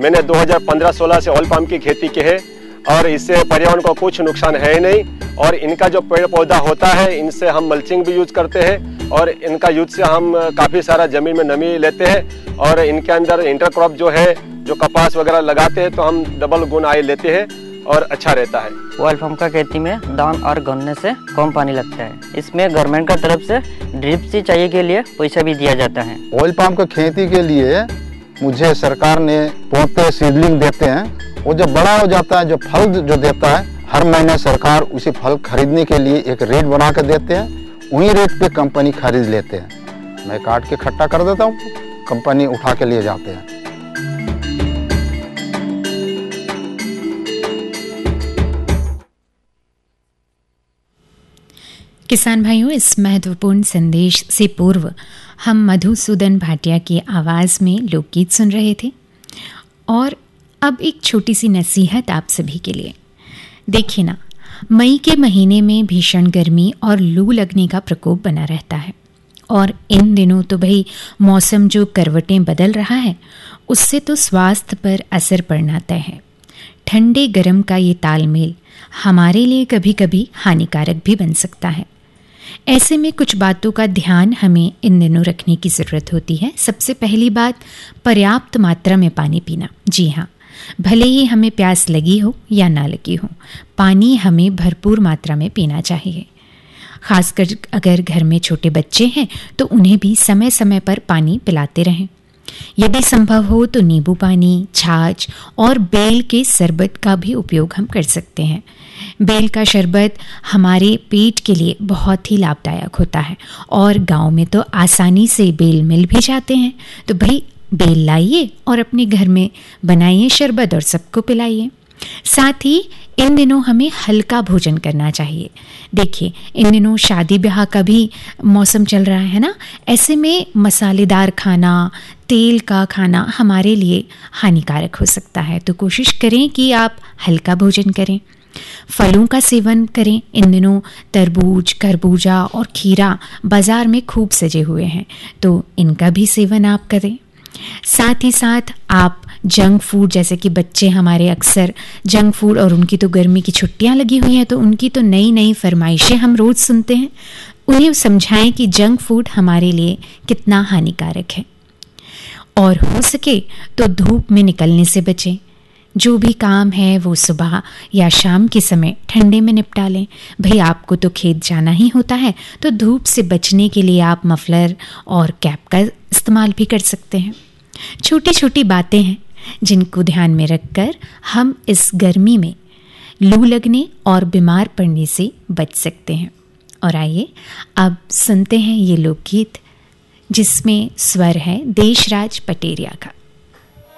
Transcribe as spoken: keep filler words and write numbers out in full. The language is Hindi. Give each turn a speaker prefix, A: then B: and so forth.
A: मैंने दो हज़ार पंद्रह सोलह से ऑयल पाम की खेती की है और इससे पर्यावरण को कुछ नुकसान है ही नहीं। और इनका जो पेड़ पौधा होता है इनसे हम मल्चिंग भी यूज करते हैं और इनका यूज से हम काफ़ी सारा ज़मीन में नमी लेते हैं और इनके अंदर इंटरक्रॉप जो है जो कपास वगैरह लगाते हैं तो हम डबल गुण आय लेते हैं और अच्छा रहता है।
B: ऑयल पाम का खेती में दान और गन्ने से कम पानी लगता है। इसमें गवर्नमेंट का तरफ से ड्रिप सिंचाई के लिए पैसा भी दिया जाता है।
C: ऑयल पाम की खेती के लिए मुझे सरकार ने पौधे सीडलिंग देते हैं। वो जब बड़ा हो जाता है, जो फल जो देता है, हर महीने सरकार उसी फल खरीदने के लिए एक रेट बना कर देते हैं। वही रेट पे कंपनी खरीद लेते हैं। मैं काट के इकट्ठा कर देता हूँ, कंपनी उठा के लिए जाते हैं।
D: किसान भाइयों, इस महत्वपूर्ण संदेश से पूर्व हम मधुसूदन भाटिया की आवाज़ में लोकगीत सुन रहे थे। और अब एक छोटी सी नसीहत आप सभी के लिए। देखिए ना, मई के महीने में भीषण गर्मी और लू लगने का प्रकोप बना रहता है और इन दिनों तो भाई मौसम जो करवटें बदल रहा है उससे तो स्वास्थ्य पर असर पड़ना तय है। ठंडे गर्म का ये तालमेल हमारे लिए कभी कभी हानिकारक भी बन सकता है। ऐसे में कुछ बातों का ध्यान हमें इन दिनों रखने की ज़रूरत होती है। सबसे पहली बात, पर्याप्त मात्रा में पानी पीना। जी हाँ, भले ही हमें प्यास लगी हो या ना लगी हो, पानी हमें भरपूर मात्रा में पीना चाहिए। खासकर अगर घर में छोटे बच्चे हैं तो उन्हें भी समय समय पर पानी पिलाते रहें। यदि संभव हो तो नींबू पानी, छाछ और बेल के शरबत का भी उपयोग हम कर सकते हैं। बेल का शरबत हमारे पेट के लिए बहुत ही लाभदायक होता है और गांव में तो आसानी से बेल मिल भी जाते हैं। तो भाई बेल लाइए और अपने घर में बनाइए शरबत और सबको पिलाइए। साथ ही इन दिनों हमें हल्का भोजन करना चाहिए। देखिए, इन दिनों शादी ब्याह का भी मौसम चल रहा है ना, ऐसे में मसालेदार खाना, तेल का खाना हमारे लिए हानिकारक हो सकता है। तो कोशिश करें कि आप हल्का भोजन करें। फलों का सेवन करें। इन दिनों तरबूज, खरबूजा और खीरा बाज़ार में खूब सजे हुए हैं, तो इनका भी सेवन आप करें। साथ ही साथ आप जंक फूड, जैसे कि बच्चे हमारे अक्सर जंक फूड, और उनकी तो गर्मी की छुट्टियां लगी हुई हैं तो उनकी तो नई नई फरमाइशें हम रोज़ सुनते हैं। उन्हें समझाएं कि जंक फूड हमारे लिए कितना हानिकारक है और हो सके तो धूप में निकलने से बचें। जो भी काम है वो सुबह या शाम के समय ठंडे में निपटा लें। भाई आपको तो खेत जाना ही होता है तो धूप से बचने के लिए आप मफलर और कैप का इस्तेमाल भी कर सकते हैं। छोटी छोटी बातें हैं जिनको ध्यान में रखकर हम इस गर्मी में लू लगने और बीमार पड़ने से बच सकते हैं। और आइए अब सुनते हैं ये लोकगीत जिसमें स्वर है देशराज पटेरिया का।